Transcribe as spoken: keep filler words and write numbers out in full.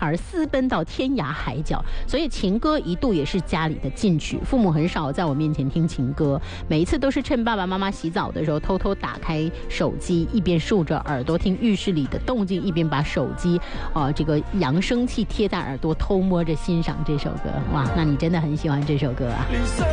孩私奔到天涯海角，所以情歌一度也是家里的禁曲。父母很少在我面前听情歌，每一次都是趁爸爸妈妈洗澡的时候偷偷打开手机，一边竖着耳朵听浴室里的动静，一边把手机呃这个扬声器贴在耳朵，偷摸着欣赏这首歌。哇，那你真的很喜欢这首歌啊。